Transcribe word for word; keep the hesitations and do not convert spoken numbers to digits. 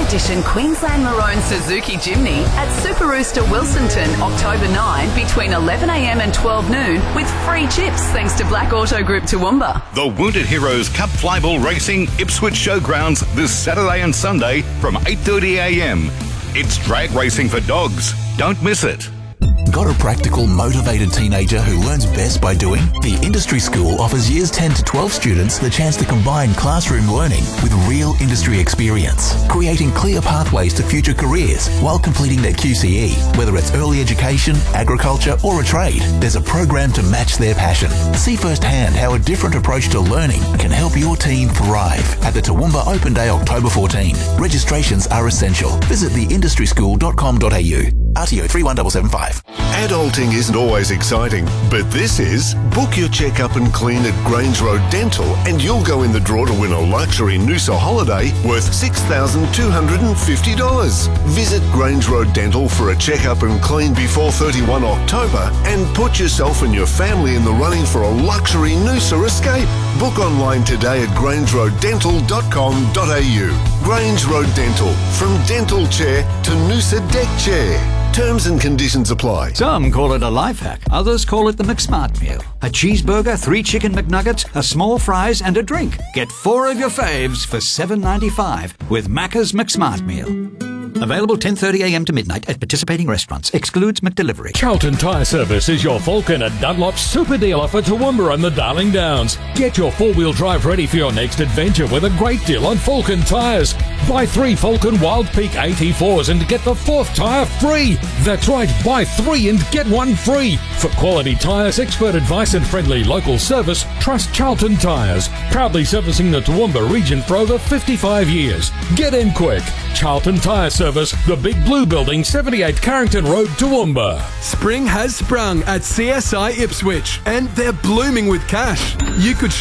edition Queensland Maroon Suzuki Jimny at Super Rooster Wilsonton, October ninth, between eleven a m and twelve noon, with free chips thanks to Black Auto Group Toowoomba. The Wounded Heroes Cup Flyball Racing Ipswich Showgrounds this Saturday and Sunday from eight thirty a m. It's drag racing for dogs. Don't miss it. Got a practical, motivated teenager who learns best by doing? The Industry School offers years ten to twelve students the chance to combine classroom learning with real industry experience, creating clear pathways to future careers while completing their Q C E. Whether it's early education, agriculture or a trade, there's a program to match their passion. See firsthand how a different approach to learning can help your teen thrive at the Toowoomba Open Day October fourteenth. Registrations are essential. Visit the industry school dot com dot a u. R T O three one seven seven five. Adulting isn't always exciting, but this is. Book your checkup and clean at Grange Road Dental and you'll go in the draw to win a luxury Noosa holiday worth six thousand two hundred fifty dollars. Visit Grange Road Dental for a checkup and clean before thirty-first of October and put yourself and your family in the running for a luxury Noosa escape. Book online today at grange road dental dot com dot a u. Grange Road Dental, from dental chair to Noosa deck chair. Terms and conditions apply. Some call it a life hack. Others call it the McSmart meal. A cheeseburger, three chicken McNuggets, a small fries and a drink. Get four of your faves for seven ninety-five with Macca's McSmart meal. Available ten thirty a m to midnight at participating restaurants. Excludes McDelivery. Charlton Tyre Service is your Falcon and Dunlop super dealer for Toowoomba and the Darling Downs. Get your four-wheel drive ready for your next adventure with a great deal on Falcon tyres. Buy three Falcon Wild Peak A T fours and get the fourth tyre free. That's right, buy three and get one free. For quality tyres, expert advice and friendly local service, trust Charlton Tyres. Proudly servicing the Toowoomba region for over fifty-five years. Get in quick. Charlton Tyre Service, the Big Blue Building, seventy-eight Carrington Road, Toowoomba. Spring has sprung at C S I Ipswich and they're blooming with cash. You could